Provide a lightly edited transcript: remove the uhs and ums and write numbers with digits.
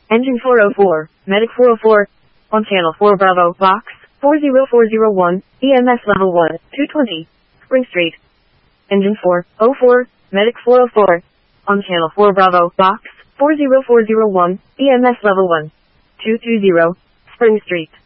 Engine 404, Medic 404, on channel 4 Bravo, box 40401, EMS level 1, 220, Spring Street. Engine 404, Medic 404, on channel 4 Bravo, box 40401, EMS level 1, 220, Spring Street.